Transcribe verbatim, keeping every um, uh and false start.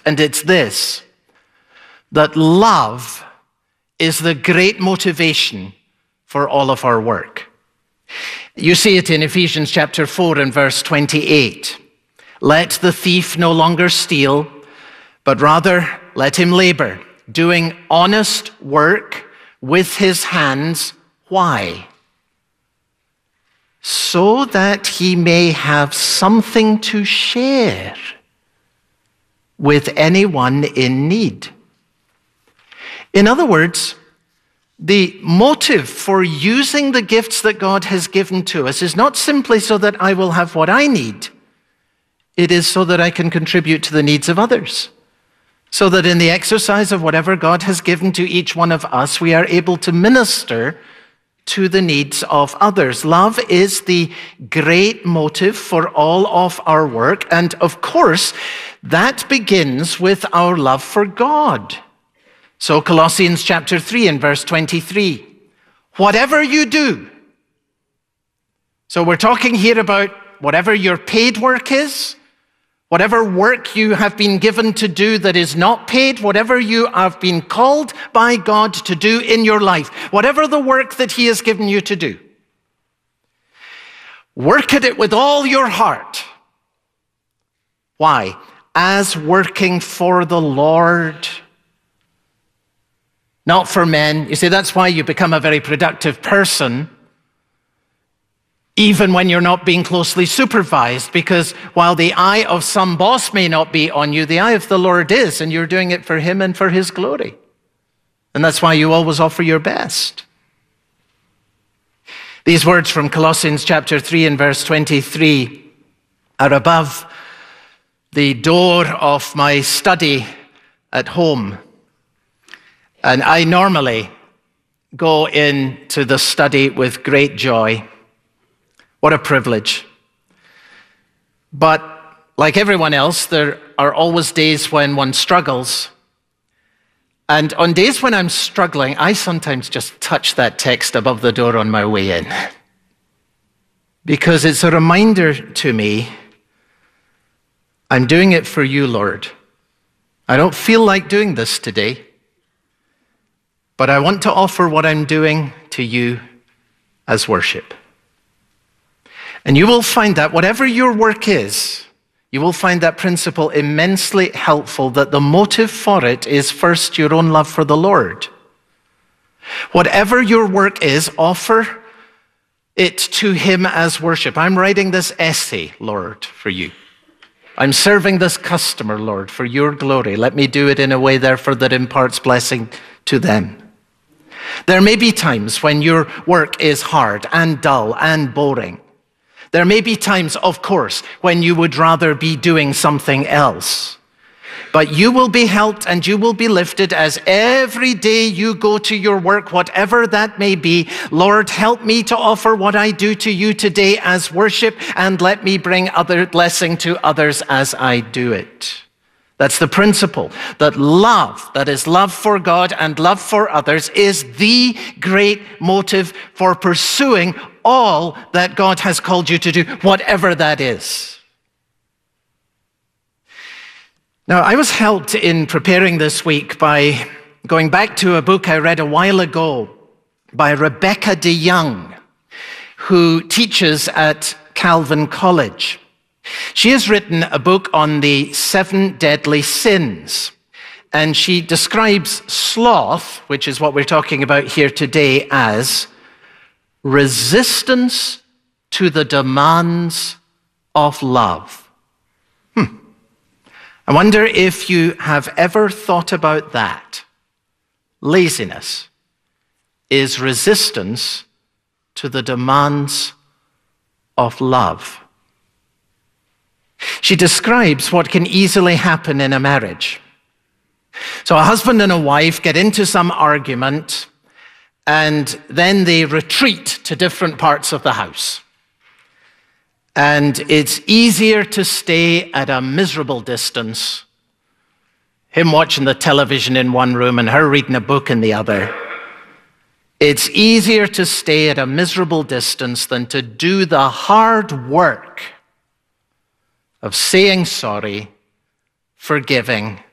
and it's this: that love is the great motivation for all of our work. You see it in Ephesians chapter four and verse twenty-eight. Let the thief no longer steal, but rather let him labor, doing honest work with his hands. Why? So that he may have something to share with anyone in need. In other words, the motive for using the gifts that God has given to us is not simply so that I will have what I need. It is so that I can contribute to the needs of others. So that in the exercise of whatever God has given to each one of us, we are able to minister to the needs of others. Love is the great motive for all of our work. And of course, that begins with our love for God. So Colossians chapter three and verse twenty-three, whatever you do. So we're talking here about whatever your paid work is, whatever work you have been given to do that is not paid, whatever you have been called by God to do in your life, whatever the work that he has given you to do, work at it with all your heart. Why? As working for the Lord, not for men. You see, that's why you become a very productive person, even when you're not being closely supervised, because while the eye of some boss may not be on you, the eye of the Lord is, and you're doing it for him and for his glory. And that's why you always offer your best. These words from Colossians chapter three and verse twenty-three are above the door of my study at home. And I normally go into the study with great joy. What a privilege. But like everyone else, there are always days when one struggles. And on days when I'm struggling, I sometimes just touch that text above the door on my way in. Because it's a reminder to me, I'm doing it for you, Lord. I don't feel like doing this today, but I want to offer what I'm doing to you as worship. And you will find that whatever your work is, you will find that principle immensely helpful, that the motive for it is first your own love for the Lord. Whatever your work is, offer it to him as worship. I'm writing this essay, Lord, for you. I'm serving this customer, Lord, for your glory. Let me do it in a way, therefore, that imparts blessing to them. There may be times when your work is hard and dull and boring. There may be times, of course, when you would rather be doing something else. But you will be helped and you will be lifted as every day you go to your work, whatever that may be. Lord, help me to offer what I do to you today as worship, and let me bring other blessing to others as I do it. That's the principle, that love, that is love for God and love for others, is the great motive for pursuing all that God has called you to do, whatever that is. Now, I was helped in preparing this week by going back to a book I read a while ago by Rebecca DeYoung, who teaches at Calvin College. She has written a book on the seven deadly sins, and she describes sloth, which is what we're talking about here today, as resistance to the demands of love. Hmm. I wonder if you have ever thought about that. Laziness is resistance to the demands of love. She describes what can easily happen in a marriage. So a husband and a wife get into some argument, and then they retreat to different parts of the house. And it's easier to stay at a miserable distance, him watching the television in one room and her reading a book in the other. It's easier to stay at a miserable distance than to do the hard work of saying sorry, forgiving,